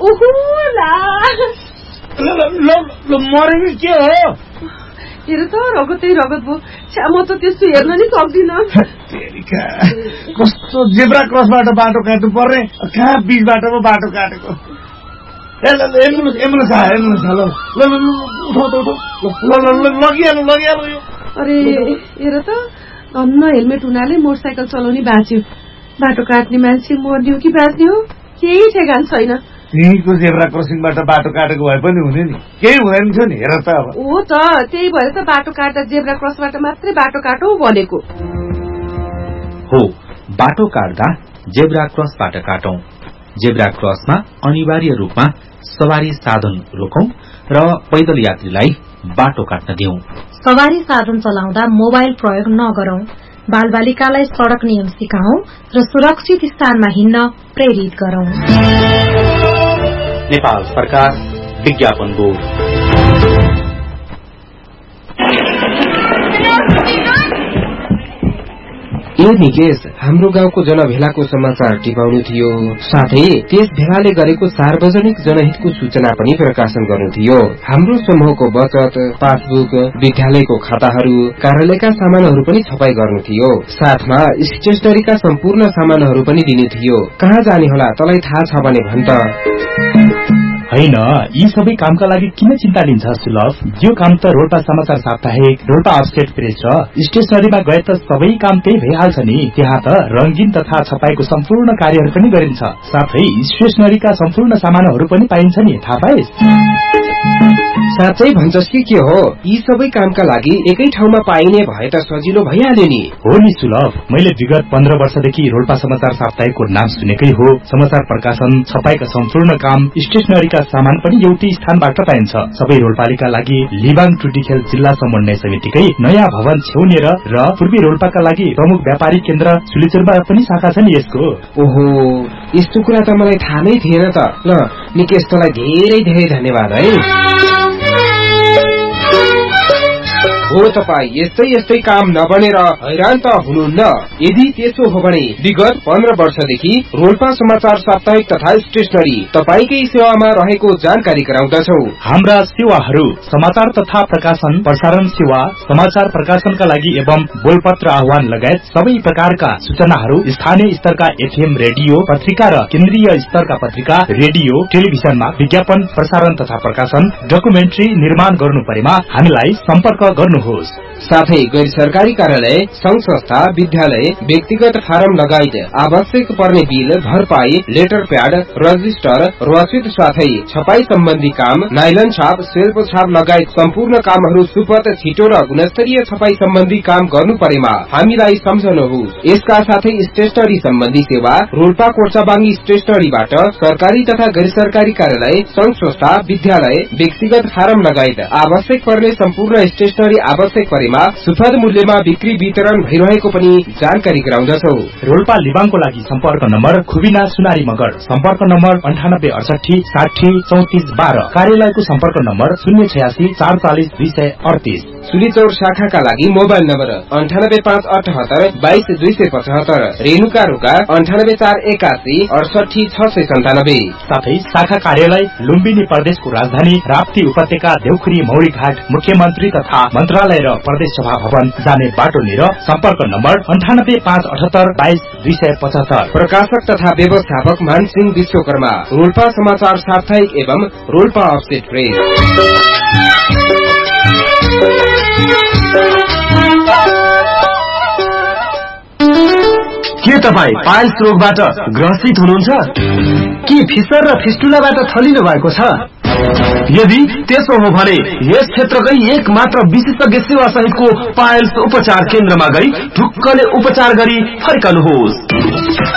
मरेको के हो? हेर त रगतै रगत भयो। म त त्यस्तो हेर्न नि सक्दिन। कस्तो जेब्रा क्रसबाट बाटो काट्नु पर्ने, कहाँ बीचबाट पो बाटो काटेको। एम्बुलेन्स आयो। लगिहाल्नु यो। अरे हेर त धन्न हेलमेट हुनाले मोटरसाइकल चलाउने बाँच्यो। बाटो काट्ने मान्छे मर्ने हो कि बाँच्ने हो केही ठेगान छैन। त्यहीको जेब्रा क्रसिङबाट बाटो काटेको भए पनि हुने नि, केही हुँदैन थियो नि। हेर त अब हो त त्यही भएर त बाटो काट्दा जेब्रा क्रसबाट मात्रै बाटो काटौ भनेको हो। बाटो काट्दा जेब्रा क्रसबाट काटौं। जेब्रा क्रसमा अनिवार्य रूपमा सवारी साधन रोकौं र पैदल यात्रीलाई बाटो काट्न दिउँ। सवारी साधन चलाउँदा मोबाइल प्रयोग नगरौं। बालबालिकालाई सड़क नियम सिकाउँ र सुरक्षित स्थानमा हिँड्न प्रेरित गरौं। नेपाल सरकार विज्ञापन बोर्ड। ए निकेश, हाम्रो गाउँको जनभेलाको समाचार टिपाउनु थियो, साथै त्यस भेलाले गरेको सार्वजनिक जनहितको सूचना पनि प्रकाशन गर्नु थियो। हाम्रो समूहको बचत, पासबुक, विद्यालयको खाताहरू, कार्यालयका सामानहरू पनि छपाई गर्नु थियो। साथमा स्टेशनरीका सम्पूर्ण सामानहरू पनि दिनु थियो। कहाँ जाने होला तलाई थाहा छ भने भन त। हैन, यी सबै कामका लागि किन चिन्ता लिन्छ सुलभ? यो काम त रोल्पा समाचार साप्ताहिक, रोल्पा अपस्टेट प्रेस र स्टेशनरीमा गए त सबै काम त्यही भइहाल्छ नि। त्यहाँ त रंगीन तथा छपाईको सम्पूर्ण कार्यहरू पनि गरिन्छ। साथै स्टेशनरीका सम्पूर्ण सामानहरू पनि पाइन्छ नि, थाहा पाइस्? साँच्चै भन्छस् कि के हो? यी सबै कामका लागि एकै ठाउँमा पाइने भए त सजिलो भइहाल्यो नि। हो नि सुलभ, मैले विगत 15 वर्षदेखि रोल्पा समाचार साप्ताहिकको नाम सुनेकै हो। समाचार प्रकाशन, छपाईका सम्पूर्ण काम, स्टेशनरीका सामान पनि एउटै स्थानबाट पाइन्छ। सबै रोल्पालीका लागि लिबाङ टुटीखेल जिल्ला समन्वय समितिकै नयाँ भवन छेउनेर र पूर्वी रोल्पाका लागि प्रमुख व्यापारी केन्द्र सुलिचुरमा पनि शाखा छ नि यसको। ओहो, यस्तो कुरा त मलाई थाहा नै थिएन त। ल निकेश, तँलाई धेरै धेरै धन्यवाद है। हो तपाई यस्तै यस्तै काम नबनेर हैरान त हुनुहुन्न? यदि त्यसो हो भने विगत 15 वर्षदेखि रोल्पा समाचार साप्ताहिक तथा स्टेशनरी तपाईकै सेवामा रहेको जानकारी गराउँदछौ। हाम्रा सेवाहरू समाचार तथा प्रकाशन, प्रसारण सेवा, समाचार प्रकाशनका लागि एवं बोलपत्र आह्वान लगायत सबै प्रकारका सूचनाहरू स्थानीय स्तरका एफएम रेडियो, पत्रिका र केन्द्रीय स्तरका पत्रिका, रेडियो, टेलिभिजनमा विज्ञापन, प्रसारण तथा प्रकाशन, डकुमेन्ट्री निर्माण गर्नु परेमा हामीलाई सम्पर्क गर्नु। साथै गैर सरकारी कार्यालय, संघ संस्था, विद्यालय, व्यक्तिगत फारम लगायत आवश्यक पर्ने बिल, भरपाई, लेटर प्याड, रजिस्टर, रसिद साथै छपाई सम्बन्धी काम, नाइलन छाप, सेल्फ छाप लगायत सम्पूर्ण कामहरू सुपथ, छिटो र गुणस्तरीय छपाई सम्बन्धी काम गर्नु परेमा हामीलाई सम्झनुहोस्। यसका साथै स्टेशनरी सम्बन्धी सेवा रोल्पा कोर्चाबाङ्गी स्टेशनरीबाट सरकारी तथा गैर सरकारी कार्यालय, संघ संस्था, विद्यालय, व्यक्तिगत फारम लगायत आवश्यक पर्ने सम्पूर्ण स्टेशनरी आवश्यक परेमा सुपथ मूल्यमा बिक्री वितरण भइरहेको पनि जानकारी गराउँदछौ। रोल्पा लिबाङको लागि सम्पर्क नम्बर खुबिना सुनारी मगर, सम्पर्क नम्बर 9868 60 34 12, कार्यालयको सम्पर्क नम्बर 086 440 238। सुलिचौर शाखाका लागि मोबाइल नम्बर 98578 22 275, रेणुका रोका 98481 68 697। साथै शाखा कार्यालय लुम्बिनी प्रदेशको राजधानी राप्ती उपत्यका देउखुरी मौरी घाट, मुख्यमन्त्री तथा मन्त्रालय र प्रदेश सभा भवन जाने बाटोनिर सम्पर्क नम्बर 98578 22 275। प्रकाशक तथा व्यवस्थापक मानसिंह विश्वकर्मा, रोल्पा समाचार साप्ताहिक एवं रोल्पा अपस्टेट प्रेस। के तपाईँ पाइल्स रोगबाट ग्रसित हुनुहुन्छ? के फिसर र फिस्टुलाबाट थलिनु भएको छ? यदि त्यसो हो भने यस क्षेत्रकै एक मात्र विशेषज्ञ सेवा सहितको पाइल्स उपचार केन्द्रमा गई ढुक्कले उपचार गरी फर्कनुहोस्।